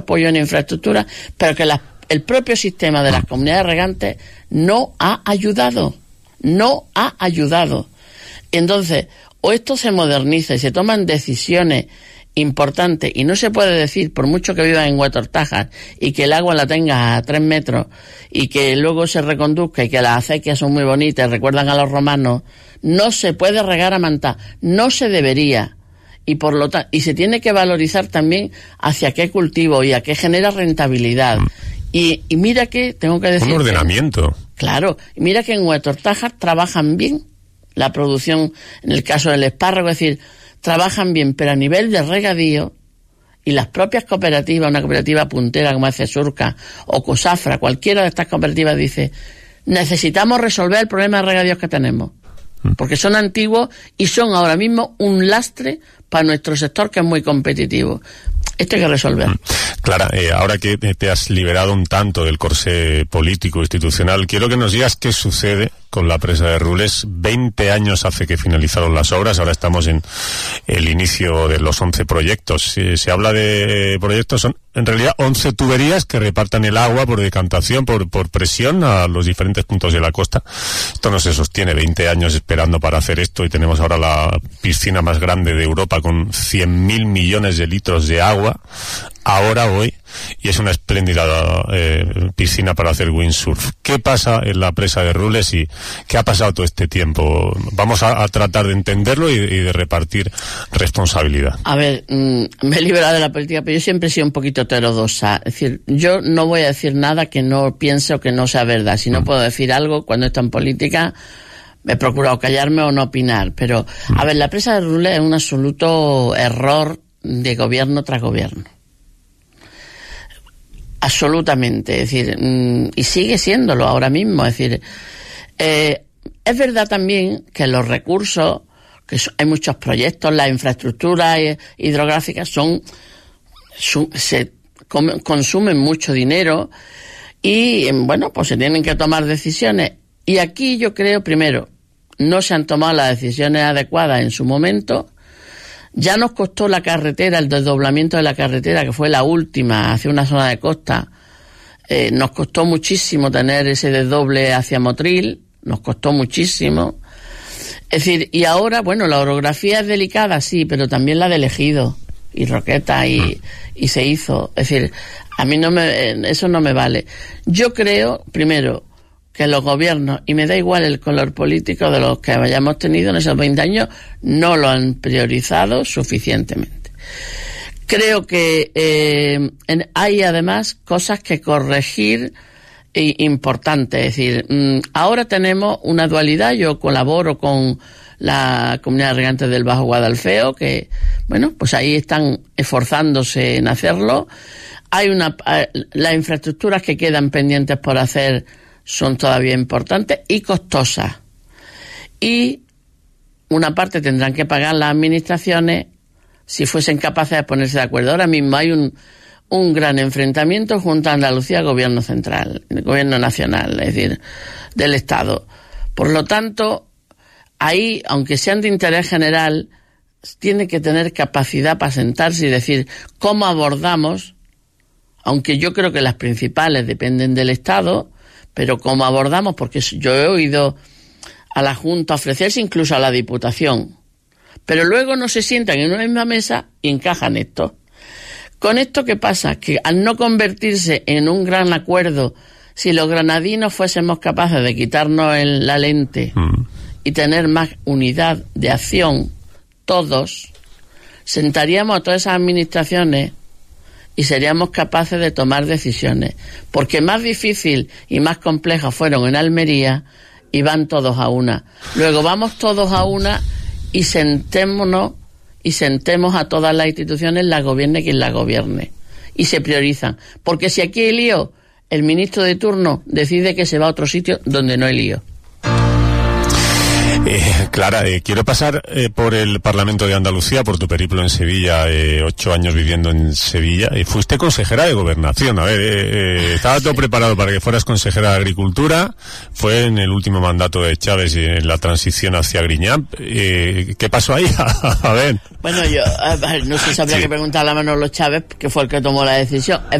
apoyo en infraestructura, pero que el propio sistema de las comunidades regantes no ha ayudado. Entonces, o esto se moderniza y se toman decisiones importantes, y no se puede decir, por mucho que vivas en Huetortájar y que el agua la tengas a 3 metros y que luego se reconduzca y que las acequias son muy bonitas, recuerdan a los romanos, no se puede regar a mantá, no se debería. Y por lo tanto, y se tiene que valorizar también hacia qué cultivo y a qué genera rentabilidad. Y mira que, tengo que decir... Un ordenamiento. Claro, y mira que en Huetortájar trabajan bien la producción, en el caso del espárrago, es decir, trabajan bien, pero a nivel de regadío, y las propias cooperativas, una cooperativa puntera como Cesurca o Cosafra, cualquiera de estas cooperativas dice, necesitamos resolver el problema de regadíos que tenemos, porque son antiguos y son ahora mismo un lastre para nuestro sector, que es muy competitivo. Esto hay que resolver. Clara, ahora que te has liberado un tanto del corsé político institucional, quiero que nos digas qué sucede con la presa de Rules. 20 años hace que finalizaron las obras, ahora estamos en el inicio de los 11 proyectos. Se habla de proyectos, son en realidad 11 tuberías que repartan el agua por decantación, por presión a los diferentes puntos de la costa. Esto no se sostiene, 20 años esperando para hacer esto, y tenemos ahora la piscina más grande de Europa con 100.000 millones de litros de agua, hoy, y es una espléndida piscina para hacer windsurf. ¿Qué pasa en la presa de Rules y qué ha pasado todo este tiempo? Vamos a tratar de entenderlo y de repartir responsabilidad. A ver, me he liberado de la política, pero yo siempre he sido un poquito heterodoxa. Es decir, yo no voy a decir nada que no piense o que no sea verdad. Si no puedo decir algo cuando estoy en política, he procurado callarme o no opinar. Pero, a ver, la presa de Rules es un absoluto error de gobierno tras gobierno. Absolutamente, es decir, y sigue siéndolo ahora mismo, es decir, es verdad también que los recursos, hay muchos proyectos, las infraestructuras hidrográficas consumen mucho dinero y, bueno, pues se tienen que tomar decisiones, y aquí yo creo, primero, no se han tomado las decisiones adecuadas en su momento. Ya nos costó la carretera, el desdoblamiento de la carretera, que fue la última hacia una zona de costa. Nos costó muchísimo tener ese desdoble hacia Motril, nos costó muchísimo. Es decir, y ahora, bueno, la orografía es delicada, sí, pero también la del Ejido y Roqueta y se hizo. Es decir, a mí eso no me vale. Yo creo, primero, que los gobiernos, y me da igual el color político de los que hayamos tenido en esos 20 años, no lo han priorizado suficientemente. Creo que hay además cosas que corregir importantes. Es decir, ahora tenemos una dualidad. Yo colaboro con la Comunidad de Regantes del Bajo Guadalfeo, que, bueno, pues ahí están esforzándose en hacerlo. Las infraestructuras que quedan pendientes por hacer son todavía importantes y costosas. Y una parte tendrán que pagar las administraciones si fuesen capaces de ponerse de acuerdo. Ahora mismo hay un gran enfrentamiento junto a Andalucía, gobierno central, el gobierno nacional, es decir, del Estado. Por lo tanto, ahí, aunque sean de interés general, tiene que tener capacidad para sentarse y decir cómo abordamos, aunque yo creo que las principales dependen del Estado, pero cómo abordamos, porque yo he oído a la Junta ofrecerse, incluso a la Diputación, pero luego no se sientan en una misma mesa y encajan esto. Con esto, ¿qué pasa? Que al no convertirse en un gran acuerdo, si los granadinos fuésemos capaces de quitarnos la lente y tener más unidad de acción, todos, sentaríamos a todas esas administraciones y seríamos capaces de tomar decisiones. Porque más difícil y más complejas fueron en Almería y van todos a una. Luego vamos todos a una y sentémonos y sentemos a todas las instituciones, las gobierne quien las gobierne. Y se priorizan. Porque si aquí hay lío, el ministro de turno decide que se va a otro sitio donde no hay lío. Clara, quiero pasar por el Parlamento de Andalucía, por tu periplo en Sevilla, 8 años viviendo en Sevilla. Fuiste consejera de Gobernación. A ver, estaba todo preparado para que fueras consejera de Agricultura. Fue en el último mandato de Chávez y en la transición hacia Griñán. ¿Qué pasó ahí? A ver. Bueno, no sé si habría que preguntarle a Manolo Chávez, que fue el que tomó la decisión.